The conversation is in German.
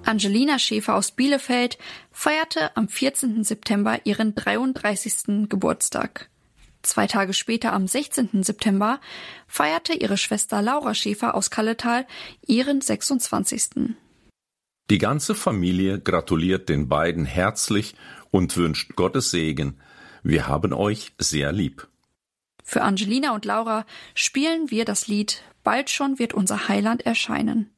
Angelina Schäfer aus Bielefeld feierte am 14. September ihren 33. Geburtstag. 2 Tage später, am 16. September, feierte ihre Schwester Laura Schäfer aus Kalletal ihren 26. Die ganze Familie gratuliert den beiden herzlich und wünscht Gottes Segen. Wir haben euch sehr lieb. Für Angelina und Laura spielen wir das Lied »Bald schon wird unser Heiland erscheinen«.